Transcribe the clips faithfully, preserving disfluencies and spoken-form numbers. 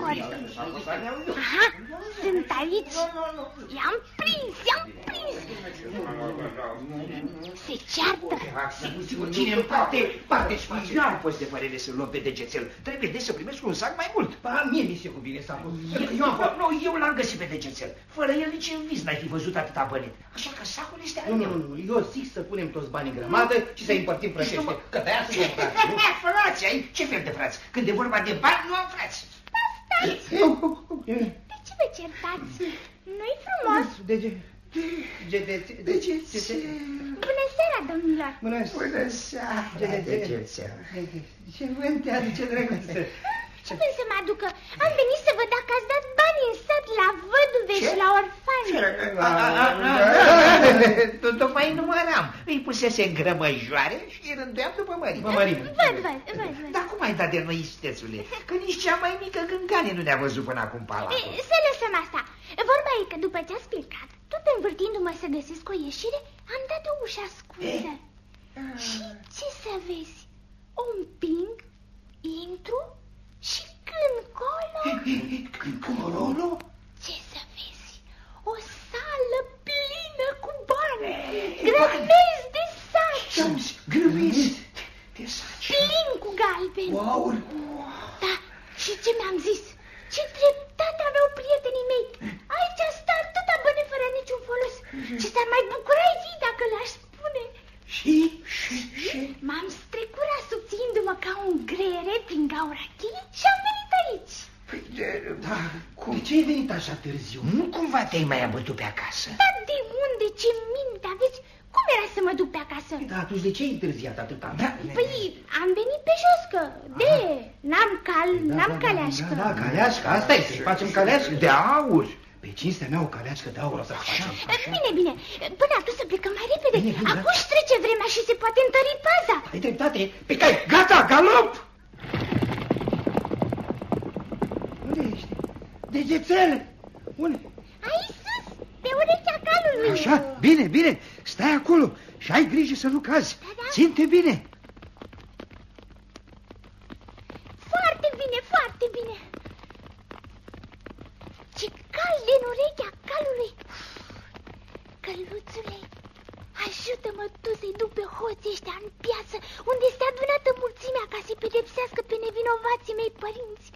ori. Aha, sunt aici. I-am prins, i-am prins. Se ceartă. Cine împarte, parte și eu am fost de părere să-l luăm pe degețel. Trebuie de să primesc un sac mai mult. Ba, mie mi se cuvine sacul. Eu am fost. Nu, eu l-am găsit pe degețel. Fără el nici în vis n-ai fi văzut atâta bani. Așa că sacul este al meu. Nu, nu, nu, eu zic să punem toți banii în grămadă și să-i împărțim frățește. Că pe aia suntem frați. Frați, ai? Ce fel de frați? Când e vorba de bani, nu am frați. Stați! De ce vă certați? Nu-i frumos? De ce? De ce? De ce? Bună seara, domnilor! Bună seara, degețel. Ce vânt te aduce, drăguță? Ce vânt să mă aducă? Am venit să văd dacă ați dat bani în sat la văduve și la orfani. Tocmai număram. Îi pusese în grămăjoare și îi rânduiam după mărime. Văd, văd, văd, văd. Dar cum ai dat de noi, istețule? Că nici cea mai mică gângane nu ne-a văzut până acum palatul. Să lăsăm asta. Vorba e că după ce ați plecat, tot învârtindu-mă să găsesc o ieșire, am dat o ușă ascunsă. Și ce să vezi? O împing, intru și când colo... Când colo? Ce să vezi? O sală plină cu bani, grămezi de saci. Grămezi de saci? Plin cu galbeni. Wow! Da, și ce mi-am zis? Ce dreptate aveau prietenii mei. Aici stă atâta bani fără niciun folos. Ce s-ar mai bucura ei dacă le-aș spune. Și? Și? Și? M-am strecurat subțiindu-mă ca un greiere prin gaura cheie și am venit aici. Păi, de, da, cum? De ce ai venit așa târziu? Nu cumva te-ai mai abătut pe acasă? Dar de unde? Ce minte aveți? Cum era să mă duc pe acasă? Da, atunci de ce ai întârziat atâta? Da, păi am venit pe jos, că de, n-am cal, n-am da, caleașcă. Da, da, caleașcă, asta e, să-i facem caleașcă. De aur. Pe cinstea mea o caleașcă de aur o să facem. Bine, bine, până atunci să plecăm mai repede. Bine, bine, acum își trece vremea și se poate întări paza. Ai dreptate, pe cai, gata, galop! Unde ești? Degețel! Unde? Aici sus, pe urechea calului. Așa, bine, bine, stai acolo și ai grijă să nu cazi. Da, da. Ține-te bine. Foarte bine, foarte bine. Ce cald în urechea calului. Căluțule, ajută-mă tu să-i duc pe hoții ăștia în piață, unde este adunată mulțimea ca să-i pedepsească pe nevinovații mei părinți.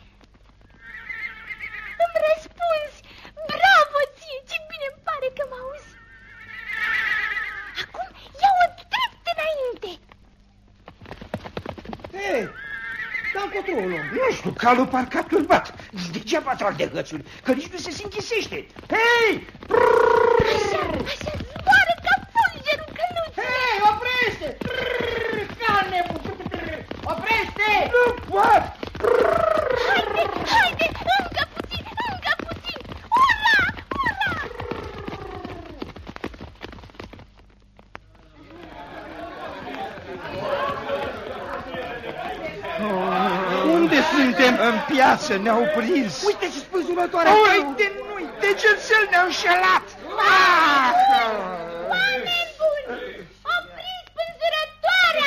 Îmi răspunzi, bravo ție, ce bine îmi pare că mă auzi. Acum ia-o drept înainte. Hei, dar încotro o luăm. Nu știu, calul parcă a turbat. Degeaba trag de hățuri, că nici nu se închisește. Hei! Așa, așa, zboară ca fulgerul căluțului. Hei, oprește! Ca nebun! Oprește! Nu pot! Haide, haide, încă puțin, încă puțin. Ura, ura! Unde suntem? În piață, ne-au prins. Uite ce spânzurătoarea! Uite, nu-i, degețel ne-au înșelat. Oameni buni, opriți spânzurătoarea!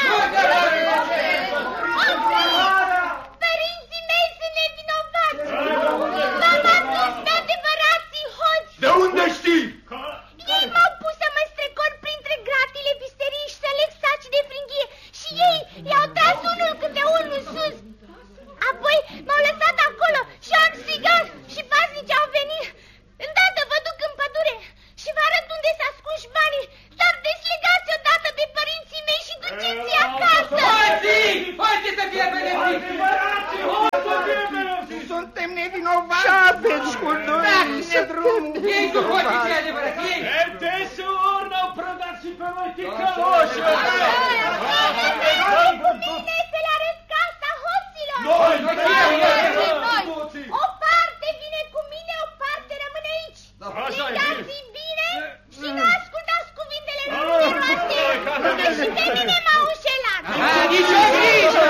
Părinții mei sunt nevinovați! V-am adus pe adevărații hoți! De unde știi? Ei m-au pus să mă strecor printre gratile visterii și să leg saci de fringhie și ei i-au tras unul câte unul sus. Apoi m-au lăsat acolo și am strigat și paznicii au venit. Îndată vă duc în pădure și vă arăt unde s-a ascuns banii. Dar deslegați odată de părinții mei și duceți-i acasă. Hoții! Hoții să fie benefici! Suntem nevinovați. Ce aveți cu noi? Dați-ne drumul! Ei cu hoții ce adevărat! Ei! Desuri n-au prădat și pe noi ticăloși! Veniți cu mine să le arăt casa hoților. Noi! O parte vine cu mine, o parte rămâne aici. Strigați bine și nu ascultați cuvintele numeroase, că și pe mine m-au înșelat. Nici o grijă!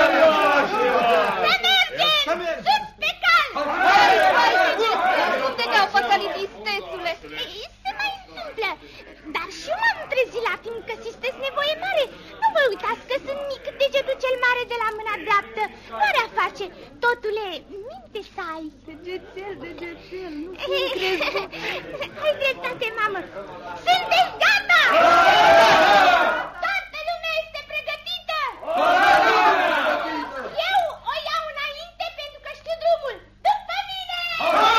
Să mergem! Sus pe cal! Nu te dau păcălit, istețule. Se mai întâmplă, dar și eu m-am trezit la timp că sunteți nevoie mare. Nu vă uitați că sunt mic, degetul cel mare de la mâna dreaptă. Care a face? Totul e minte te tai. Degețel, degețel, nu fi crezut. Ai dreptate, mamă.